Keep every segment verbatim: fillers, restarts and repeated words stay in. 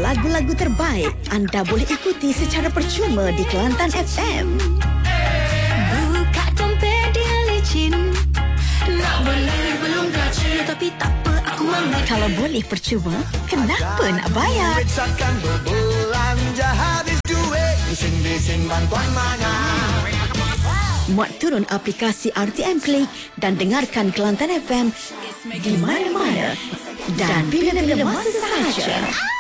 lagu-lagu terbaik anda boleh ikuti secara percuma di Kelantan F M. Buka dompet dia licin, nak beli belum gaji, tapi tak apa aku mampu. Kalau boleh percuma, kenapa nak bayar? Takkan berbelanja habis duit, bising-bising bantuan mana? Muat turun aplikasi R T M Klik dan dengarkan Kelantan F M di mana-mana dan bila-bila masa sahaja.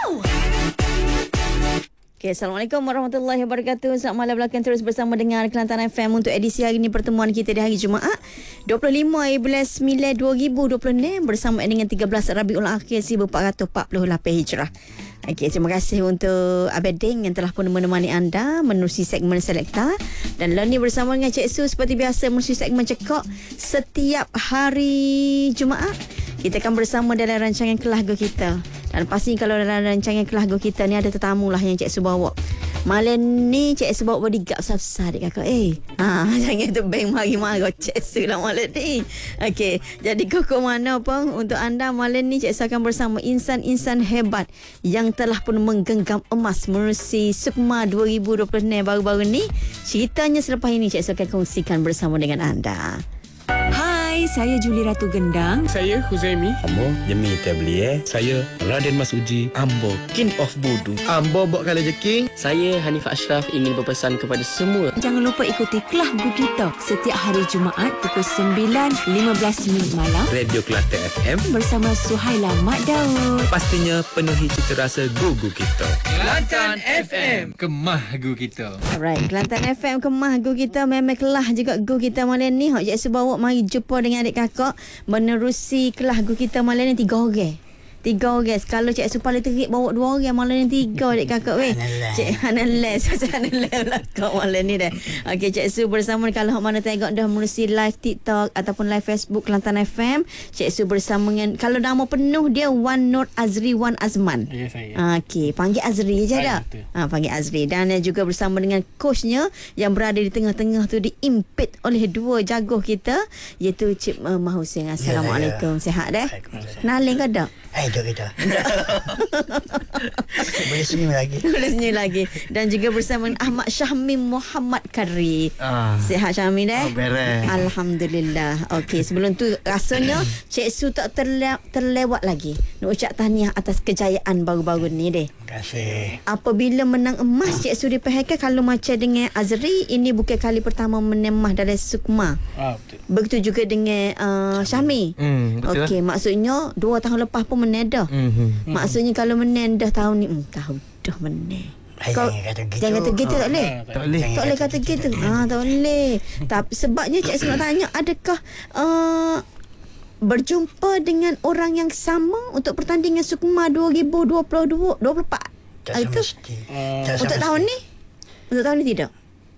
Okay, Assalamualaikum warahmatullahi wabarakatuh. Selamat malam belakang, terus bersama dengan Kelantan F M untuk edisi hari ini, pertemuan kita di hari Jumaat dua puluh lima bulan sembilan dua ribu dua puluh enam bersama dengan tiga belas Rabiul Akhir seribu empat ratus empat puluh lapan Hijrah. Okey, terima kasih untuk Abeding yang telah pun menemani anda menerusi segmen Selekta, dan Lani bersama dengan Cik Su seperti biasa menerusi segmen Cekok setiap hari Jumaat. Kita akan bersama dalam rancangan Kelagu kita. Dan pasti kalau dalam rancangan Kelagu kita ni ada tetamu lah yang Cik Su bawa. Malam ni Cik Su bawa bodyguard besar-besar dia kakak. Eh, ha, jangan tu bang mari-mari Cik Su lah malam ni. Okey, jadi koko mana pun untuk anda malam ni Cik Su akan bersama insan-insan hebat yang telah pun menggenggam emas menerusi Sukma dua ribu dua puluh enam baru-baru ni. Ceritanya selepas ini Cik Su akan kongsikan bersama dengan anda. Hai, saya Julie Ratu Gendang. Saya Huzaimi. Ambo Jemi Tablier. Saya Raden Mas Uji. Ambo King of Voodoo. Ambo buat kala je king. Saya Hanif Ashraf ingin berpesan kepada semua. Jangan lupa ikuti Kelagu kita setiap hari Jumaat pukul sembilan lima belas minit malam Radio Kelantan F M bersama Suhaila Mak Daud. pastinya penuhi cita rasa gugu kita. Kelantan F M, kemah gu kita. Alright, Kelantan F M kemah gu kita, memang kelah juga gu kita malam ni. Hak Cik Su bawa mari jumpa dengan adik kakak menerusi kelah gu kita malam ni tiga orang. Tiga orang. Kalau Cik Su paling terik bawa dua orang, malam ni tiga adik kakak weh. Cik Hanalas, Cik Hanalas belakang malam ni dah. Okey, Cik Su bersama, kalau hak mana tengok dah menerusi live TikTok ataupun live Facebook Kelantan F M, Cik Su bersama dengan, kalau nama penuh dia Wan Nur Azri Wan Azman. Ya, saya. Okey, panggil Azri je dah. Betul. Ha, panggil Azri. Dan dia juga bersama dengan coachnya yang berada di tengah-tengah tu, diimpit oleh dua jago kita, iaitu Cik uh, Mahusin. Assalamualaikum. Ya, sihat dah? Kenalin ke tak? Eh, jom kita. Boleh senyum lagi. Boleh senyum lagi. Dan juga bersama Ahmad Syahmi Muhammad Kari. Ah. Sihat Syahmi dah? Oh, beres. Alhamdulillah. Okey, sebelum tu rasanya Cik Su tak terle- terlewat lagi nak ucap tahniah atas kejayaan baru-baru ni deh. Terima kasih. Apabila menang emas, Cik Su diperhatikan kalau macam dengan Azri, ini bukan kali pertama menang emas dalam Sukma. Ah, betul. Begitu juga dengan uh, Syahmi. Hmm, betul. Okey, maksudnya dua tahun lepas pun menang dah. Mm-hmm. Maksudnya kalau menang dah tahun ni, hmm, tahun dah menang. Eh, Kau jangan kata gitu. jangan kata gitu, tak boleh. Ah, Tak boleh. Tak boleh kata gitu. Ah, tak boleh. Tapi sebabnya Cik Su nak tanya, adakah uh, berjumpa dengan orang yang sama untuk pertandingan Sukma dua ribu dua puluh dua dua puluh empat? Tak Itu semesti. Ah, Tak untuk semesti. tahun ni? Untuk tahun ni tidak?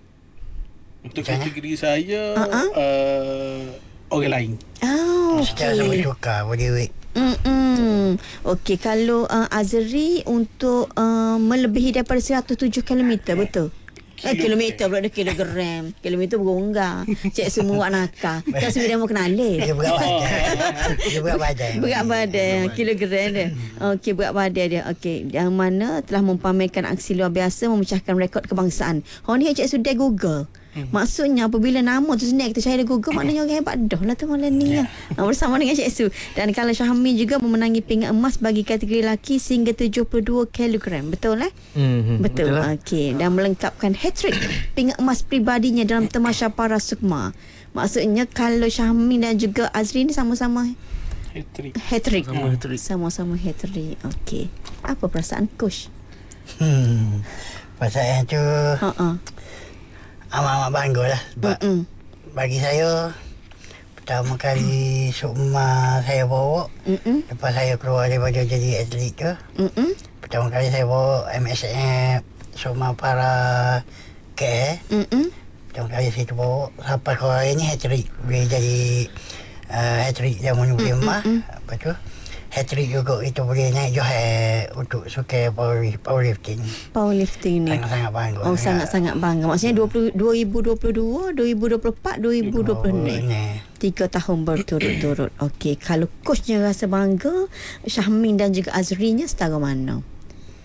Untuk Jangan. kategori saya, Uh-uh. uh, orang lain. Oh, Secara sama okey. tukar boleh wait. Mm-mm. Okey, kalau uh, Azri untuk uh, melebihi daripada seratus tujuh kilometer, betul? Eh, kilometer pula, dah kilogram. Kilometer berongga. Cik semua buat nakal. Kan sebenarnya mau kenal Dia dia. berat badan. Dia berat badan. Berat badan, kilogram dia. Okey, berat badan dia. Okey, yang mana telah mempamerkan aksi luar biasa memecahkan rekod kebangsaan. Oh ni Cik sudah Google. Hmm. Maksudnya apabila nama tu sendiri kita cari di Google, maknanya orang hebat dah lah tu malam ni lah. Ha, bersama dengan Cik Su. Dan kalau Syahmi juga memenangi pingat emas bagi kategori lelaki sehingga tujuh puluh dua kilogram. Betul eh? Mm-hmm. Betul. lah. Okey, dan melengkapkan hat-trick pingat emas pribadinya dalam Tamasya Para Sukma. Maksudnya kalau Syahmi dan juga Azri ni sama-sama Hat-trick. hat-trick. Sama hat-trick. Sama-sama hat-trick. Okey. Apa perasaan coach? Hmm. Pasal tu Ha-ha. amat-amat bangga lah. Sebab Mm-mm. bagi saya, pertama kali Sukma saya bawa, Mm-mm. lepas saya keluar daripada jadi atlet tu, Mm-mm. pertama kali saya bawa M S F Sukma Para K. Mm-mm. Pertama kali saya tu bawa, sampai ke hari ni hat-trick. Boleh jadi uh, hat-trick yang menyebut emas. Lepas tu hat-trick juga itu boleh naik Johor untuk suka power, powerlifting. Powerlifting ni. Sangat-sangat bangga. Oh, sangat-sangat bangga. Maksudnya dua puluh, dua ribu dua puluh dua, dua ribu dua puluh empat, dua ribu dua puluh enam. Tiga tahun berturut-turut. Okey, kalau coachnya rasa bangga, Syahmin dan juga Azrinya setara mana?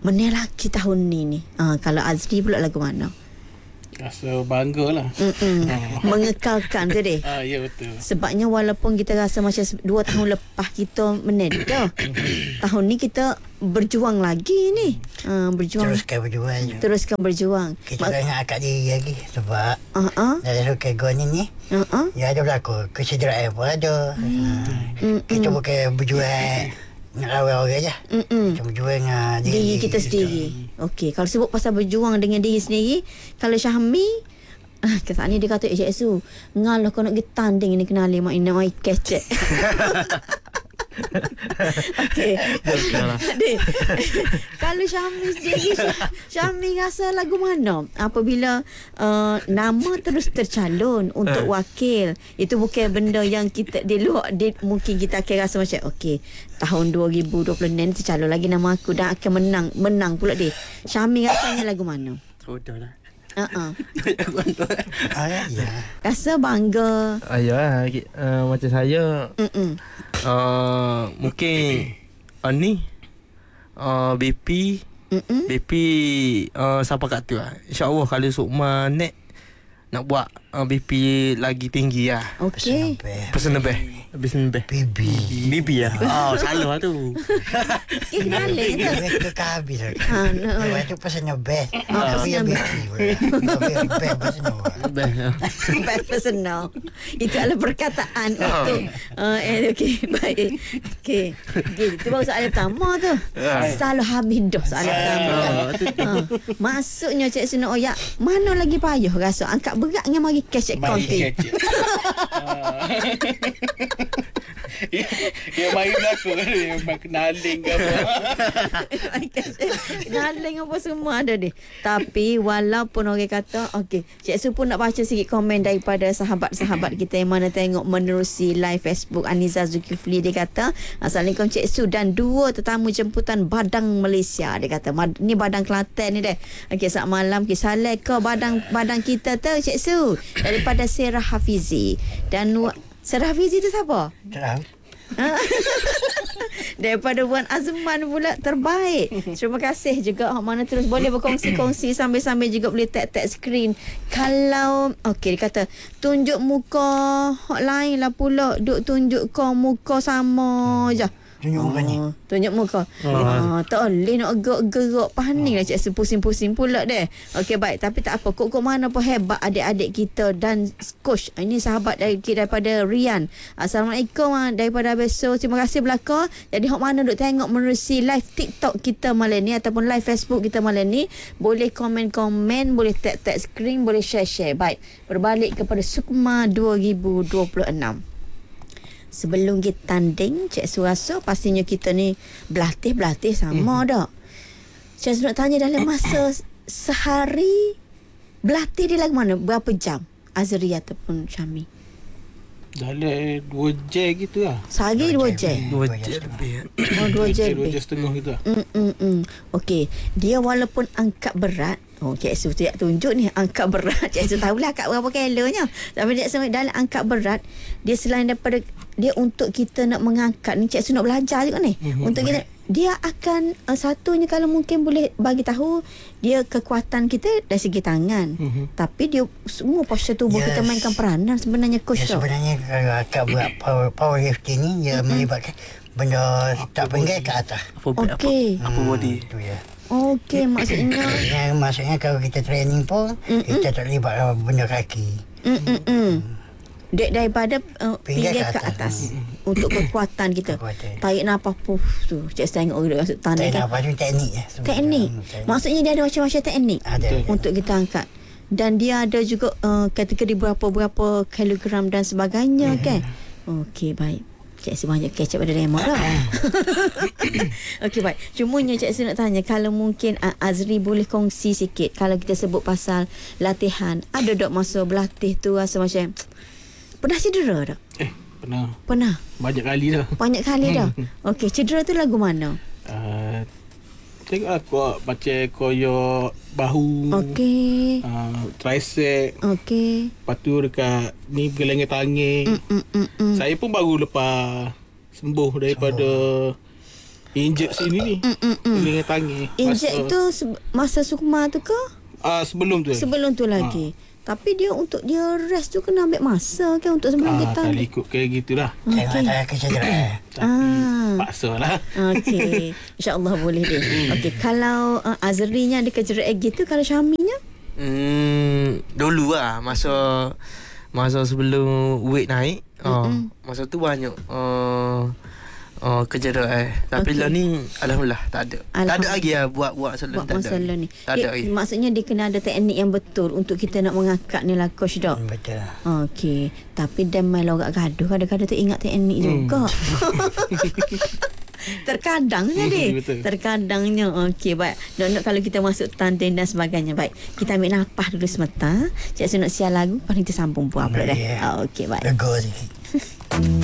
Menel lagi tahun ni ni. Ah, kalau Azri pula lagu mana? Rasa bangga lah. Mm-mm. Mengekalkan tu deh. Ah, ya betul. Sebabnya walaupun kita rasa macam dua tahun lepas kita meneda, tahun ni kita berjuang lagi ni. Ha, berjuang. Teruskan berjuang. Teruskan berjuang. Kita Mak- ingat akak diri lagi. Sebab uh-uh. dalam suka gol ni ni, uh-uh. ya ada berlaku. Kesederaan pun ada. Ha. Kita bukan berjuang nak lawan orang je. Mm-mm. Kita berjuang dengan diri, Diri kita sendiri. Okey, kalau sebut pasal berjuang dengan diri sendiri, kalau Syahmi, ah, kesan ni dia kata, eh, Cik Su, ngalah kau nak pergi tanding ni kenali mak ina mai kecek. Okey. Adik. Kalau Syahmi sendiri, Syah- Syahmi rasa lagu mana apabila uh, nama terus tercalon untuk wakil? Itu bukan benda yang kita di luar, di, mungkin kita akan rasa macam okey, tahun dua ribu dua puluh enam tercalon lagi nama aku dan akan menang menang pula dia. Syahmi rasanya lagu mana? Sudah lah. Uh-uh. Ah, ya. Rasa bangga. Ah, ya, uh, macam saya Mm-mm. uh, mungkin uh, ni uh, B P Mm-mm. B P uh, siapa kat tu lah. InsyaAllah kalau Sukma net nak buat uh, B P lagi tinggi lah. Okey. Personal best. Personal best. B B. B B lah. Oh, salah lah tu. Kita kenali kita. Itu kan habis. Ha, no. Lepas tu personal best. Ah, Tapi yang B personal B. Best personal. Best. Best personal. Itu adalah perkataan untuk uh, eh, okey, baik. Okey. Okay, itu baru soalan pertama tu. Selalu Hamidah soalan pertama. Ha. Maksudnya Cik Sina Oyak, mana lagi payah rasa angkat berat dengan mari cash account tu. Yang main aku yang main kenaling ke apa. Kenaling apa semua ada deh. Tapi walaupun orang kata okey, Cik Su pun nak baca sikit komen daripada sahabat-sahabat kita yang mana tengok menerusi live Facebook. Aniza Zulkifli dia kata, Assalamualaikum Cik Su dan dua tetamu jemputan Badang Malaysia. Dia kata ni Badang Kelantan ni deh. Okey, selamat malam Kisalek ke Badang Badang kita tu Cik Su daripada Serah Hafizi. Dan Serah Hafizi tu siapa? Terang. Daripada Wan Azman pula terbaik. Terima kasih juga hok mana terus boleh berkongsi-kongsi sambil-sambil juga boleh tap-tap skrin. Kalau okey dia kata tunjuk muka hok lain lah pula, duk tunjuk kau muka sama je. Tunjuk mukanya. Oh, tunjuk muka. Ah, tak boleh nak gerak-gerak paning lah Cik Su, pusing-pusing pula deh. Okey baik, tapi tak apa. Kok-kok mana pun hebat adik-adik kita dan coach. Ini sahabat dari daripada Rian. Assalamualaikum daripada Beso. Terima kasih belaka. Jadi hok mana duk tengok menerusi live TikTok kita malam ni ataupun live Facebook kita malam ni, boleh komen-komen, boleh tag-tag screen, boleh share-share. Baik, berbalik kepada Sukma dua ribu dua puluh enam. Sebelum kita tanding, Cik Su rasa pastinya kita ni berlatih-berlatih sama dah. Cik Su nak tanya dalam masa sehari berlatih dia lagu mana? Berapa jam? Azri ataupun Syami? Dalam dua jam gitu lah. Sehari dua jam? Dua jam lebih. Oh, dua jam Dua lebih. jam setengah gitu lah. Mm, mm, mm. Okey, dia walaupun angkat berat, oh Cik Su tu nak tunjuk ni angkat berat. Cik Su tahulah angkat berapa kilonya. Tapi Cik Su dalam angkat berat, dia selain daripada dia untuk kita nak mengangkat ni, Cik Su nak belajar juga ni. Mm-hmm. Untuk kita dia akan uh, satunya kalau mungkin boleh bagi tahu dia kekuatan kita dari segi tangan. Mm-hmm. Tapi dia semua postur tubuh yes. kita mainkan peranan sebenarnya coach Ya, tu. sebenarnya kalau akak buat power, powerlifting ni dia mm-hmm. melibatkan benda tak pinggir ke atas. Apa, Okey. apa, apa body? Itu ya. Okey, maksudnya Ya, maksudnya kalau kita training pun mm-mm. kita tak libat benda kaki. Mm-mm. Dari, daripada uh, Pinggir pinggir ke ke atas. atas, mm. untuk kekuatan kita. Kekuatan. Tarik nafas puff tu. Cik Su tengok dia masuk tanah Tak kan. apa tu teknik ya. Teknik. Hmm, teknik. Maksudnya dia ada macam-macam teknik Ada. untuk kita angkat. Dan dia ada juga uh, kategori berapa-berapa kilogram dan sebagainya kan. Okey, baik. Cik Su banyak kecap pada demo dah. Okey, baik. Cumanya Cik Su nak tanya, kalau mungkin uh, Azri boleh kongsi sikit kalau kita sebut pasal latihan. Ada tak masa berlatih tu rasa macam pernah cedera tak? Eh, pernah. Pernah? Banyak kali dah. Banyak kali dah? Okey, cedera tu lagu mana? Uh, tengoklah kau macam koyok bahu. Okey. Uh, tricep. Okey. Lepas tu dekat ni gelenggang tangan. Mm, mm, mm, mm. Saya pun baru lepas sembuh daripada Injek sini ni. Dengan tangan. Injek Masa- tu se- masa sukma tu ke? Ah sebelum tu. Sebelum tu lagi. Tapi dia untuk dia rest tu kena ambil masa kan untuk sebelum Ah, kita. tak ikut kayak gitulah. Tengok Okey. saya kecederaan. Tapi Ah. paksa lah. Okey. InsyaAllah boleh deh. Okey, kalau uh, Azrinya ada kejeraan gitu, kalau Syaminya? Hmm, dulu lah masa masa sebelum weight naik, uh, masa tu banyak uh, uh, kejerak eh. Tapi Okey. lah ni alhamdulillah tak ada. Tak ada Alhamdulillah. lagi lah buat buat salon Buat tak ada. masalah ni. Tak ada Dia, lagi. maksudnya dia kena ada teknik yang betul untuk kita nak mengangkat ni lah coach dok. Hmm, betul. Okey, tapi dan main lorak gaduh kadang-kadang tu ingat teknik juga. Terkadangnya Hmm, deh. betul. Terkadangnya. Okey, baik. Dok kalau kita masuk tanding dan sebagainya. Baik. Kita ambil nafas dulu sebentar. Cik Su nak siar lagu, lepas ni kita sambung buat apa dah. Ya. Ah, okey, baik. Lega sikit.